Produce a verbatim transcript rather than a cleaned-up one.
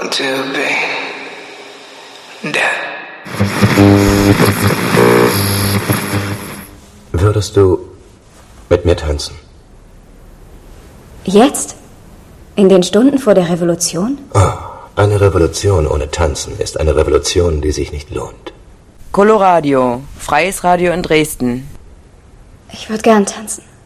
to be dead. Würdest du mit mir tanzen? Jetzt? In den Stunden vor der Revolution? Oh, eine Revolution ohne Tanzen ist eine Revolution, die sich nicht lohnt. Coloradio, freies Radio in Dresden. Ich würde gern tanzen.